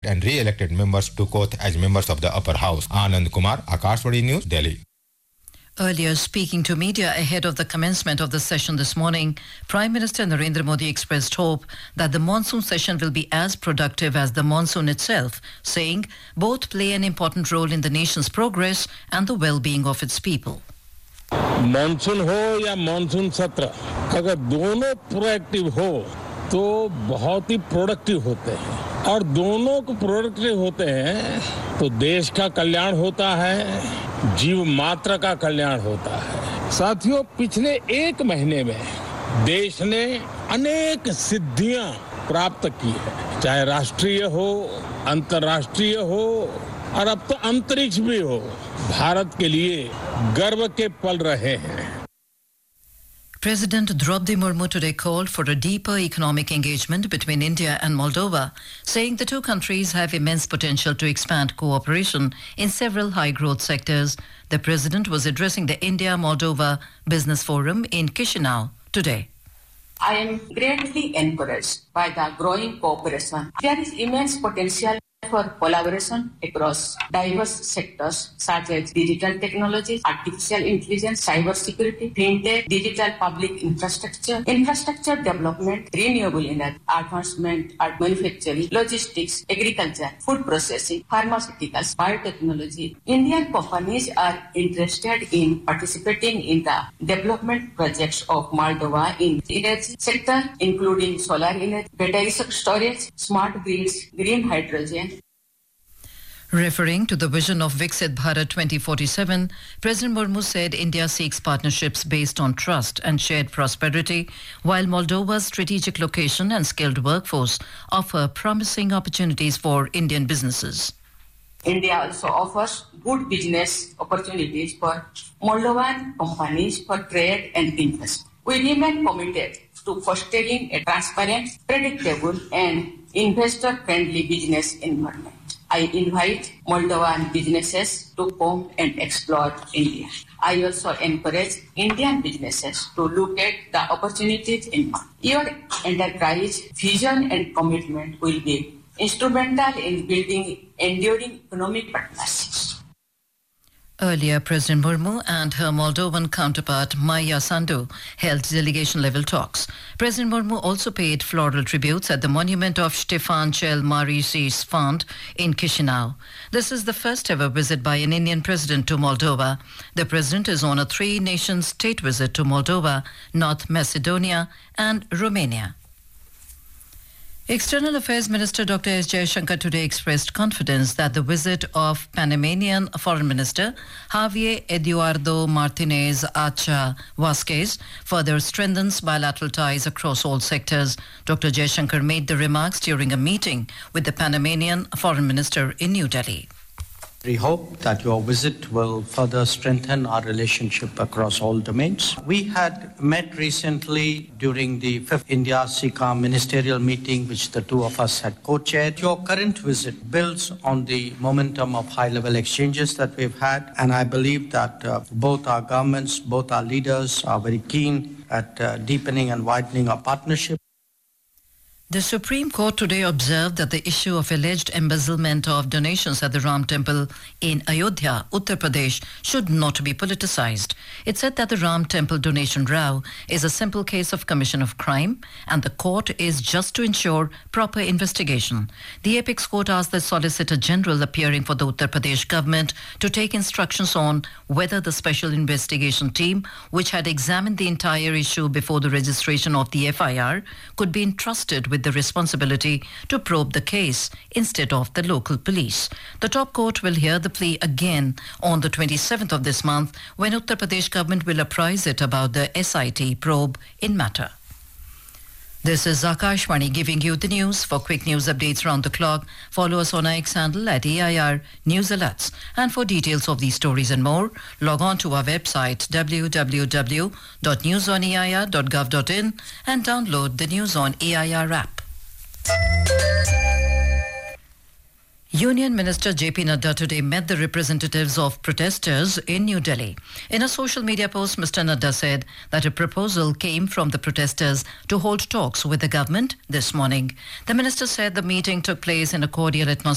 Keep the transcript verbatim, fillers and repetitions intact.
and re-elected members took oath as members of the upper house. Anand Kumar, Akashvani News, Delhi. Earlier, speaking to media ahead of the commencement of the session this morning, Prime Minister Narendra Modi expressed hope that the monsoon session will be as productive as the monsoon itself, saying both play an important role in the nation's progress and the well-being of its people. Monsoon हो या monsoon सत्र, अगर दोनों proactive हो तो बहुत ही productive होते हैं और दोनों को प्रोडक्टिव होते हैं तो देश का कल्याण होता है, जीव मात्र का कल्याण होता है। साथियों, पिछले एक महीने में देश ने अनेक सिद्धियां प्राप्त की है, चाहे राष्ट्रीय हो, अंतर्राष्ट्रीय हो और अब तो अंतरिक्ष भी हो। भारत के लिए गर्व के पल रहे हैं। President Draupadi Murmu today called for a deeper economic engagement between India and Moldova, saying the two countries have immense potential to expand cooperation in several high-growth sectors. The president was addressing the India-Moldova Business Forum in Chisinau today. I am greatly encouraged by the growing cooperation. There is immense potential for collaboration across diverse sectors such as digital technologies, artificial intelligence, cyber security, fintech, digital public infrastructure, infrastructure development, renewable energy, advancement at manufacturing, logistics, agriculture, food processing, pharmaceuticals, biotechnology. Indian companies are interested in participating in the development projects of Moldova in the energy sector, including solar energy, battery storage, smart grids, green hydrogen. Referring to the vision of Viksit Bharat twenty forty-seven, President Murmu said India seeks partnerships based on trust and shared prosperity, while Moldova's strategic location and skilled workforce offer promising opportunities for Indian businesses. India also offers good business opportunities for Moldovan companies for trade and investment. We remain committed to fostering a transparent, predictable, and investor-friendly business environment. I invite Moldovan businesses to come and explore India. I also encourage Indian businesses to look at the opportunities in India. Your enterprise, vision, and commitment will be instrumental in building enduring economic partnerships. Earlier, President Murmu and her Moldovan counterpart Maya Sandu held delegation-level talks. President Murmu also paid floral tributes at the monument of Ștefan cel Mare Sfânt in Chisinau. This is the first ever visit by an Indian president to Moldova. The president is on a three-nation state visit to Moldova, North Macedonia and Romania. External Affairs Minister Doctor S. Jaishankar today expressed confidence that the visit of Panamanian Foreign Minister Javier Eduardo Martinez Acha Vasquez further strengthens bilateral ties across all sectors. Doctor Jaishankar made the remarks during a meeting with the Panamanian Foreign Minister in New Delhi. We hope that your visit will further strengthen our relationship across all domains. We had met recently during the fifth India-S I C A ministerial meeting, which the two of us had co-chaired. Your current visit builds on the momentum of high-level exchanges that we've had, and I believe that uh, both our governments, both our leaders are very keen at uh, deepening and widening our partnership. The Supreme Court today observed that the issue of alleged embezzlement of donations at the Ram Temple in Ayodhya, Uttar Pradesh, should not be politicized. It said that the Ram Temple donation row is a simple case of commission of crime, and the court is just to ensure proper investigation. The Apex Court asked the Solicitor General appearing for the Uttar Pradesh government to take instructions on whether the special investigation team, which had examined the entire issue before the registration of the F I R, could be entrusted with the responsibility to probe the case instead of the local police. The top court will hear the plea again on the twenty-seventh of this month, when Uttar Pradesh government will apprise it about the S I T probe in matter. This is Akashvani giving you the news. For quick news updates round the clock, follow us on our X handle at A I R News Alerts. And for details of these stories and more, log on to our website w w w dot news on a i r dot gov dot in and download the News on A I R app. Union Minister J P Nadda today met the representatives of protesters in New Delhi. In a social media post, Mister Nadda said that a proposal came from the protesters to hold talks with the government this morning. The minister said the meeting took place in a cordial atmosphere